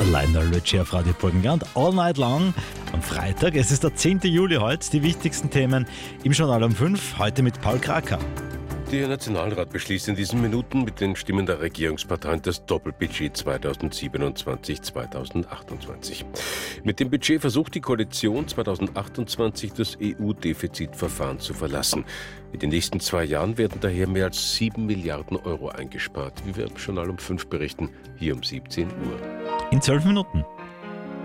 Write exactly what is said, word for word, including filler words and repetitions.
Lionel Richie auf Radio Burgenland. All Night Long am Freitag. Es ist der zehnte Juli heute. Die wichtigsten Themen im Journal um fünf. Heute mit Paul Kraker. Der Nationalrat beschließt in diesen Minuten mit den Stimmen der Regierungsparteien das Doppelbudget zweitausendsiebenundzwanzig zweitausendachtundzwanzig. Mit dem Budget versucht die Koalition zweitausendachtundzwanzig das E U-Defizitverfahren zu verlassen. In den nächsten zwei Jahren werden daher mehr als sieben Milliarden Euro eingespart, wie wir im Journal um fünf berichten, hier um siebzehn Uhr. In zwölf Minuten.